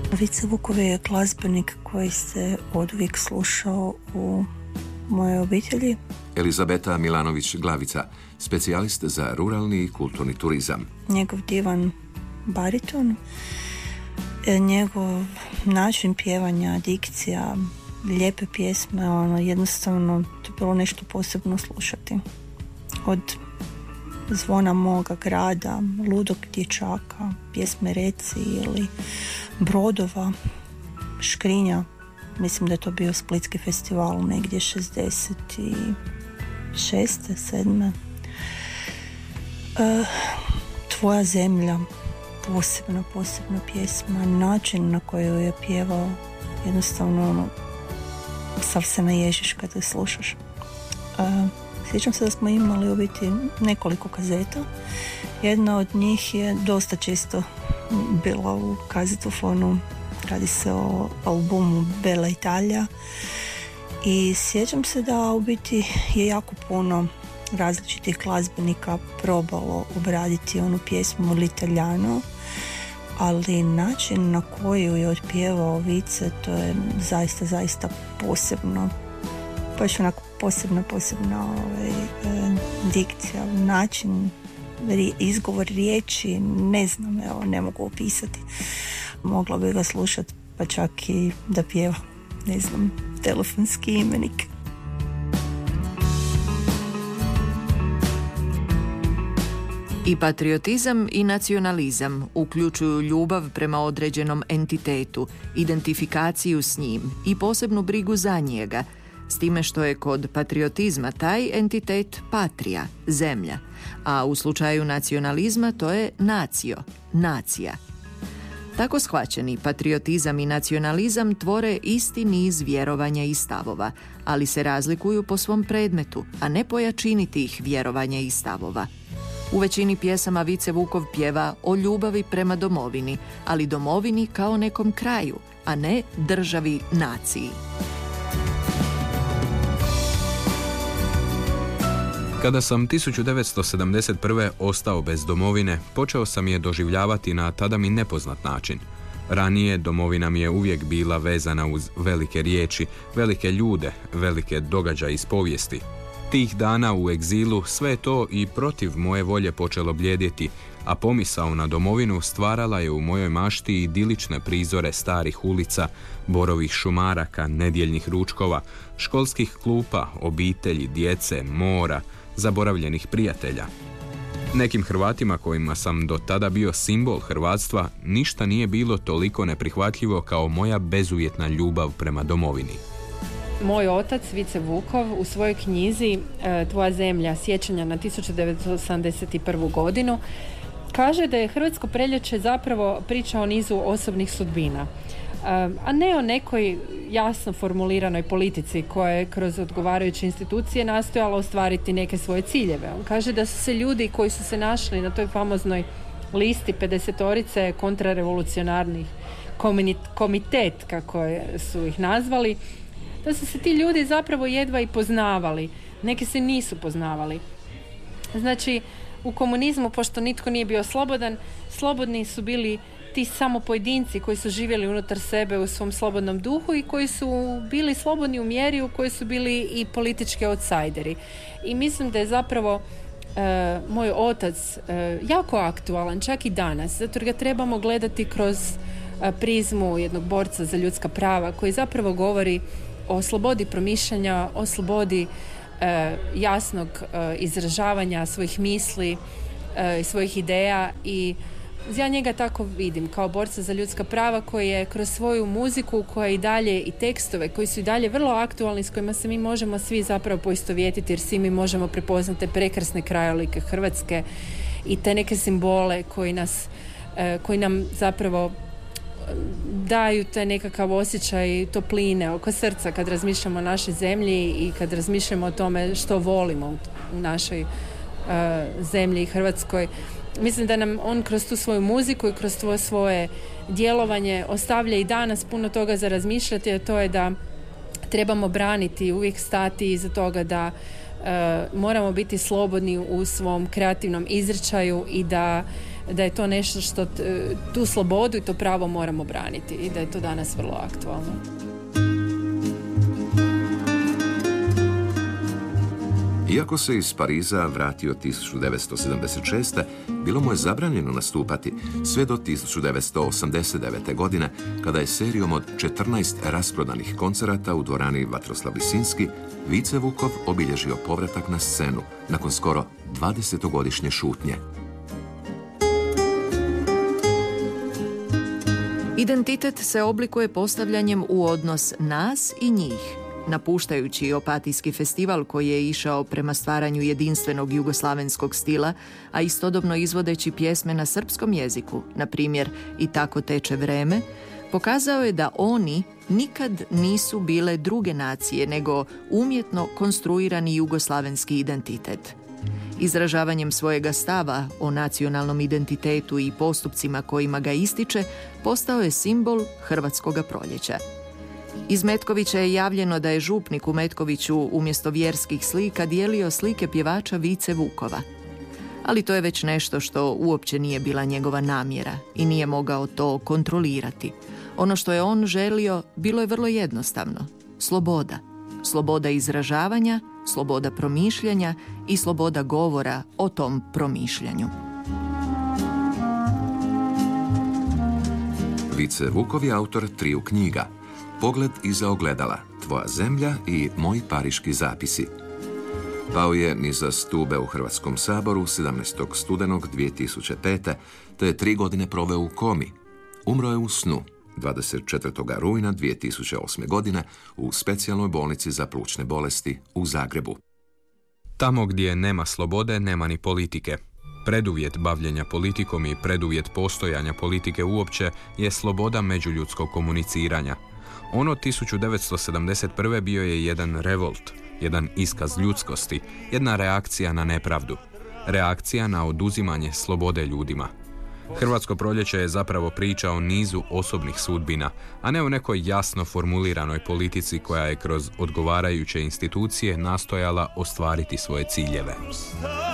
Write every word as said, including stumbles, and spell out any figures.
Vice Vukov je glazbenik koji se oduvijek slušao u mojoj obitelji. Elizabeta Milanović-Glavica, specijalist za ruralni i kulturni turizam. Njegov divan bariton, njegov način pjevanja, dikcija, lijepe pjesme, ono, jednostavno to je bilo nešto posebno slušati. Od Zvona moga grada, Ludog dječaka, pjesme Reci ili Brodova, Škrinja. Mislim da je to bio Splitski festival negdje šezdeset šeste, sedme. E, Tvoja zemlja, posebna, posebna pjesma, način na koju je pjevao, jednostavno ono, sav se naježiš kad je slušaš. E, Sjećam se da smo imali u biti nekoliko kazeta. Jedna od njih je dosta često bila u kazetofonu. Radi se o albumu Bella Italia. I sjećam se da u biti je jako puno različitih glazbenika probalo obraditi onu pjesmu L'Italiano, ali način na koju je otpjevao Vice, to je zaista, zaista posebno. Baš onako posebna, posebna ovaj, e, dikcija, način, izgovor riječi, ne znam, evo, ne mogu opisati. Mogla bi ga slušati, pa čak i da pjeva, ne znam, telefonski imenik. I patriotizam i nacionalizam uključuju ljubav prema određenom entitetu, identifikaciju s njim i posebnu brigu za njega, s time što je kod patriotizma taj entitet patria, zemlja, a u slučaju nacionalizma to je nacio, nacija. Tako shvaćeni patriotizam i nacionalizam tvore isti niz vjerovanja i stavova, ali se razlikuju po svom predmetu, a ne po jačini tih vjerovanja i stavova. U većini pjesama Vice Vukov pjeva o ljubavi prema domovini, ali domovini kao nekom kraju, a ne državi, naciji. Kada sam tisuću devetsto sedamdeset prve ostao bez domovine, počeo sam je doživljavati na tada mi nepoznat način. Ranije domovina mi je uvijek bila vezana uz velike riječi, velike ljude, velike događaje iz povijesti. Tih dana u egzilu sve to i protiv moje volje počelo bljedjeti, a pomisao na domovinu stvarala je u mojoj mašti idilične prizore starih ulica, borovih šumaraka, nedjeljnih ručkova, školskih klupa, obitelji, djece, mora, zaboravljenih prijatelja. Nekim Hrvatima kojima sam do tada bio simbol hrvatstva, ništa nije bilo toliko neprihvatljivo kao moja bezuvjetna ljubav prema domovini. Moj otac, Vice Vukov, u svojoj knjizi Tvoja zemlja, sjećanja na tisuću devetsto osamdeset prvu godinu, kaže da je Hrvatsko proljeće zapravo priča o nizu osobnih sudbina, a ne o nekoj jasno formuliranoj politici koja je kroz odgovarajuće institucije nastojala ostvariti neke svoje ciljeve. On kaže da su se ljudi koji su se našli na toj famoznoj listi pedesetorice kontrarevolucionarnih komitet, kako su ih nazvali, da su se ti ljudi zapravo jedva i poznavali. Neki se nisu poznavali. Znači, u komunizmu, pošto nitko nije bio slobodan, slobodni su bili ti samo pojedinci koji su živjeli unutar sebe u svom slobodnom duhu i koji su bili slobodni u mjeri u kojoj su bili i politički outsideri. I mislim da je zapravo e, moj otac e, jako aktualan, čak i danas, zato jer ga trebamo gledati kroz e, prizmu jednog borca za ljudska prava koji zapravo govori o slobodi promišljanja, o slobodi e, jasnog e, izražavanja svojih misli i e, svojih ideja, i ja njega tako vidim, kao borca za ljudska prava koji je kroz svoju muziku, koja i dalje, i tekstove koji su i dalje vrlo aktualni, s kojima se mi možemo svi zapravo poistovjetiti, jer svi mi možemo prepoznati prekrasne krajolike Hrvatske i te neke simbole koji nas, e, koji nam zapravo daju taj nekakav osjećaj topline oko srca kad razmišljamo o našoj zemlji i kad razmišljamo o tome što volimo u našoj uh, zemlji Hrvatskoj. Mislim da nam on kroz tu svoju muziku i kroz to svoje djelovanje ostavlja i danas puno toga za razmišljati, a to je da trebamo braniti, uvijek stati iza toga da uh, moramo biti slobodni u svom kreativnom izričaju i da da je to nešto što t, tu slobodu i to pravo moramo braniti i da je to danas vrlo aktualno. Iako se iz Pariza vratio tisuću devetsto sedamdeset šeste. bilo mu je zabranjeno nastupati sve do tisuću devetsto osamdeset devete. godine, kada je serijom od četrnaest rasprodanih koncerata u dvorani Vatroslav Lisinski Vice Vukov obilježio povratak na scenu nakon skoro dvadesetogodišnje šutnje. Identitet se oblikuje postavljanjem u odnos nas i njih. Napuštajući Opatijski festival koji je išao prema stvaranju jedinstvenog jugoslavenskog stila, a istodobno izvodeći pjesme na srpskom jeziku, na primjer I tako teče vreme, pokazao je da oni nikad nisu bile druge nacije, nego umjetno konstruirani jugoslavenski identitet. Izražavanjem svojega stava o nacionalnom identitetu i postupcima kojima ga ističe, postao je simbol Hrvatskoga proljeća. Iz Metkovića je javljeno da je župnik u Metkoviću umjesto vjerskih slika dijelio slike pjevača Vice Vukova. Ali to je već nešto što uopće nije bila njegova namjera i nije mogao to kontrolirati. Ono što je on želio bilo je vrlo jednostavno. Sloboda. Sloboda izražavanja, sloboda promišljanja i sloboda govora o tom promišljanju. Vice Vukov je autor triju knjiga: Pogled iza ogledala, Tvoja zemlja i Moji pariški zapisi. Pao je niza stube u Hrvatskom saboru sedamnaestog studenog dvije tisuće pete. te je tri godine proveo u komi. Umro je u snu dvadeset četvrtog rujna dvije tisuće osme. godine u specijalnoj bolnici za plućne bolesti u Zagrebu. Tamo gdje nema slobode, nema ni politike. Preduvjet bavljenja politikom i preduvjet postojanja politike uopće je sloboda međuljudskog komuniciranja. Ono tisuću devetsto sedamdeset prve. bio je jedan revolt, jedan iskaz ljudskosti, jedna reakcija na nepravdu, reakcija na oduzimanje slobode ljudima. Hrvatsko proljeće je zapravo priča o nizu osobnih sudbina, a ne o nekoj jasno formuliranoj politici koja je kroz odgovarajuće institucije nastojala ostvariti svoje ciljeve.